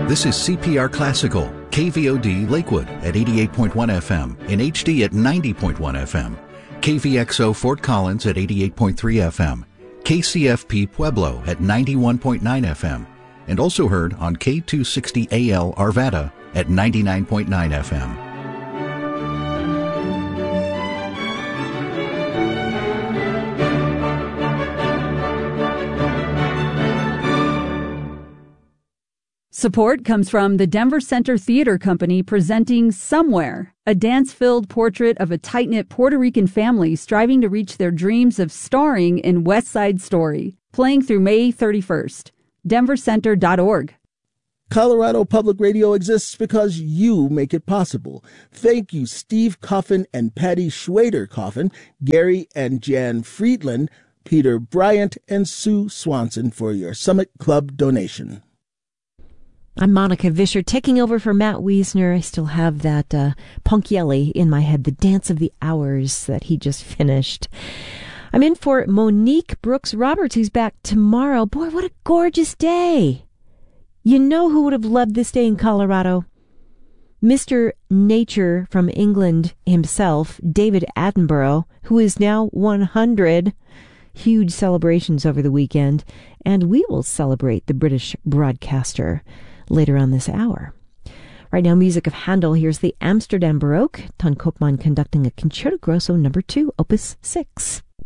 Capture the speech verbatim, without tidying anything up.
This is C P R Classical, K V O D Lakewood at eighty-eight point one F M, in H D at ninety point one F M, K V X O Fort Collins at eighty-eight point three F M, K C F P Pueblo at ninety-one point nine F M, and also heard on K two sixty A L Arvada at ninety-nine point nine F M. Support comes from the Denver Center Theater Company presenting Somewhere, a dance-filled portrait of a tight-knit Puerto Rican family striving to reach their dreams of starring in West Side Story, playing through May thirty-first. denver center dot org. Colorado Public Radio exists because you make it possible. Thank you, Steve Coffin and Patty Schwader Coffin, Gary and Jan Friedland, Peter Bryant, and Sue Swanson for your Summit Club donation. I'm Monica Vischer, taking over for Matt Wiesner. I still have that uh, Punkyelli in my head, the Dance of the Hours that he just finished. I'm in for Monique Brooks Roberts, who's back tomorrow. Boy, what a gorgeous day. You know who would have loved this day in Colorado? Mister Nature from England himself, David Attenborough, who is now one hundred. Huge celebrations over the weekend, and we will celebrate the British broadcaster later on this hour. Right now, music of Handel. Here's the Amsterdam Baroque, Ton Koopman conducting a Concerto Grosso number two, opus six.